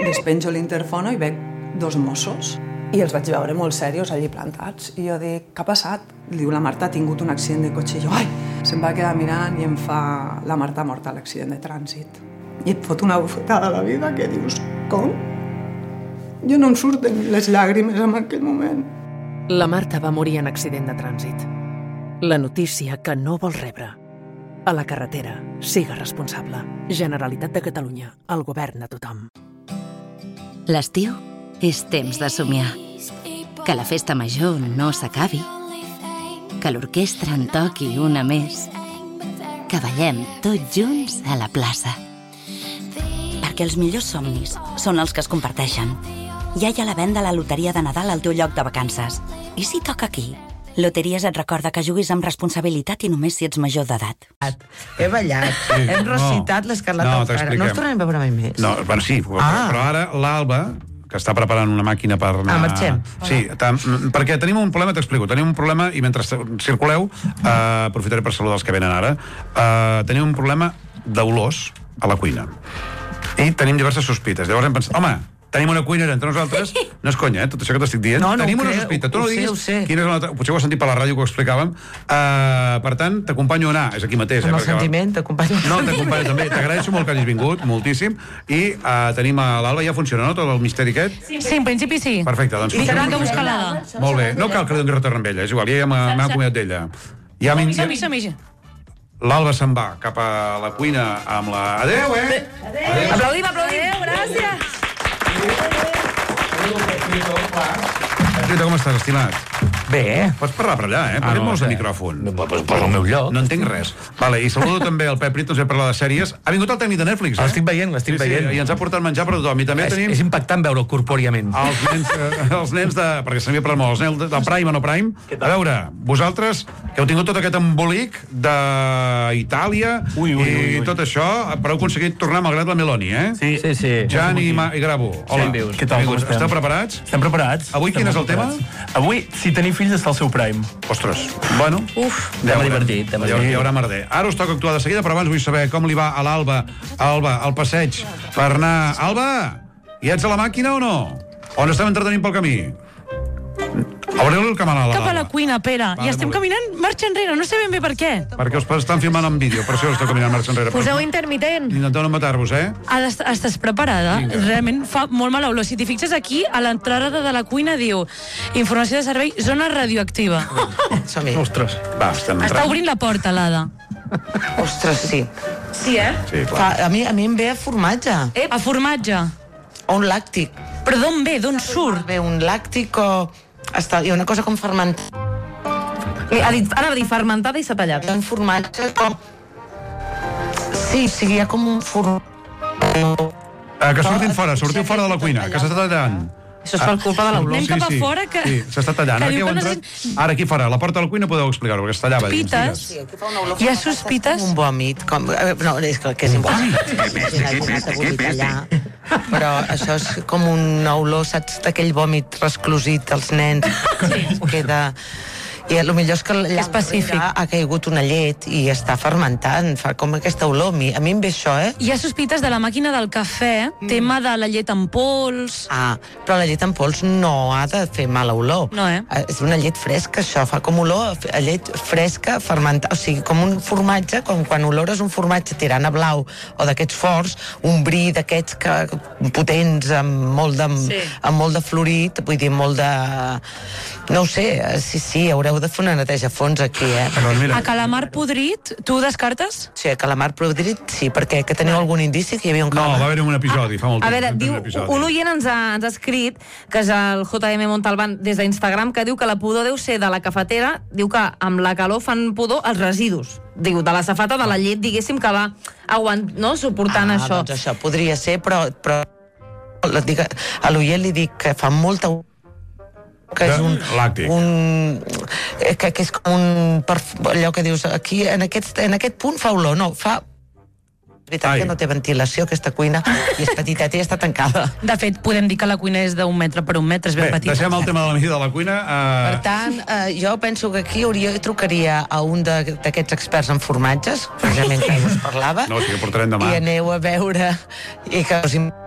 Despenjo l'interfono i veig 2 Mossos i els vaig veure molt serios allí plantats. I jo dic, què ha passat? Diu, la Marta ha tingut un accident de cotxe. I jo, ai! Se'm va quedar mirant i em fa, la Marta ha mort a l'accident de trànsit. I et fot una bufetada a la vida que dius, com? Jo no em surten les llàgrimes en aquell moment. La Marta va morir en accident de trànsit. La notícia que no vols rebre. A la carretera, siga responsable. Generalitat de Catalunya, el govern a tothom. L'estiu és temps de somiar. Que la festa major no s'acabi. Que l'orquestra en toqui una més. Que ballem tots junts a la plaça. Perquè els millors somnis són els que es comparteixen. Ja hi ha la venda a la loteria de Nadal al teu lloc de vacances. I si toca aquí? Loteries et recorda que juguis amb responsabilitat i només si ets major d'edat. He ballat, hem recitat l'Escarlata O'Hara. No els tornem a veure mai més? No, bueno, sí, però ara l'Alba, que està preparant una màquina per anar... marxem. Sí, perquè tenim un problema, t'explico, tenim un problema, i mentre circuleu, aprofitaré per saludar els que venen ara, tenim un problema d'olors a la cuina. I tenim diverses sospites. Llavors hem pensat, home, tenim una cuinera entre nosaltres, no és conya, tot això que t'estic dient. Tenim una sospita, tu no ho diguis, potser ho has sentit per la ràdio que ho explicàvem. Per tant, t'acompanyo a anar, és aquí mateix. Amb el sentiment, t'acompanyo. No, t'acompanyo també, t'agraeixo molt que hagis vingut, moltíssim, i tenim a l'Alba, ja funciona, no, tot el misteri aquest? Sí, en principi sí. Perfecte, doncs... I s'haurà de buscar l'Ada. Molt bé, no cal que li doni retorn amb ella, és igual, ja m'he acomiadat d'ella. Som-hi. L'Alba se'n va cap a la cuina amb la... Adéu, Aplaudim. Adéu, gràcies. Com estàs, estimat? Bé. Pots parlar per allà, perquè et mous el micròfon. Posa el meu lloc. No entenc res. Vale, i saludo també el Pep Rit, ens ve a parlar de sèries. Ha vingut el tècnic de Netflix, L'estic veient. Sí, i ens ha portat menjar per tothom. I també tenim... És impactant veure'l corpòriament. Els nens de... Perquè s'havia parlat molt, els nens de Prime o no Prime. A veure, vosaltres, que heu tingut tot aquest embolic d'Itàlia i tot això, però heu aconseguit tornar malgrat la Meloni, Sí. Jan i Grabo. Hola. Què tal, com estem? Esteu preparats? Estem preparats. Avui quin és el tema? Avui, si tenir fills està al seu prime. Ostres, bueno. Tema divertit. Hi haurà merder. Ara us toca actuar de seguida, però abans vull saber com li va a l'Alba, al passeig, per anar... Alba, hi ets a la màquina o no? O no estem entretenint pel camí? Obreu-li el camí a l'Alba. Cap a la cuina, Pere. I estem caminant marxa enrere, no sé ben bé per què. Perquè us estan filmant en vídeo, per això esteu caminant marxa enrere. Poseu intermitent. Intenteu no matar-vos, Estàs preparada? Realment fa molt mala olor. Si t'hi fixes aquí, a l'entrada de la cuina diu informació de servei, zona radioactiva. Som-hi. Ostres. Va, estem entrant. Està obrint la porta, l'Ada. Ostres, sí. Sí, Sí, clar. A mi em ve a formatge. A formatge. O un làctic. Però d'on ve? D'on surt? Ve un làctic o... Hi ha una cosa com fermentada. Anava a dir fermentada i s'ha tallat. Un formatge com... Sí, hi ha com un formatge. Que sortiu fora de la cuina, que s'està tallant. Això és per culpa de l'olor. Anem cap a fora que... Sí, s'està tallant. Ara aquí fora, a la porta de la cuina podeu explicar-ho, perquè es tallava dins. Sospites? Hi ha sospites? Un vòmit. No, és que és impossible. Però això és com una olor, saps, d'aquell vòmit resclosit als nens. Queda... I el millor és que allà ha caigut una llet i està fermentant, fa com aquesta olor. A mi em ve això, Hi ha sospites de la màquina del cafè, tema de la llet en pols... Però la llet en pols no ha de fer mala olor. No, És una llet fresca, això, fa com olor a llet fresca fermentada, o sigui, com un formatge, com quan olores un formatge tirant a blau o d'aquests forts, un bri d'aquests potents, amb molt de florit, vull dir, molt de... No ho sé, sí, haureu de fer una neteja a fons aquí, A calamar podrit, tu ho descartes? Sí, a calamar podrit, sí, perquè que teniu algun indici que hi havia un calamar? No, va haver-hi un episodi, fa molt temps. A veure, diu, un oient ens ha escrit, que és el JM Montalbán, des d'Instagram, que diu que la pudor deu ser de la cafetera, diu que amb la calor fan pudor els residus. Diu, de la safata de la llet, diguéssim, que va suportant això. Doncs això podria ser, però a l'oient li dic que fa molta... que és un làctic. Que és com un... allò que dius, aquí, en aquest punt fa olor, no, fa... veritat que no té ventilació, aquesta cuina, i és petiteta i està tancada. De fet, podem dir que la cuina és d'1 metre per 1 metre, és ben petita. Deixem el tema de la mida de la cuina. Per tant, jo penso que aquí trucaria a un d'aquests experts en formatges, precisament que us parlava, no, sí que portarem demà. I aneu a veure i que us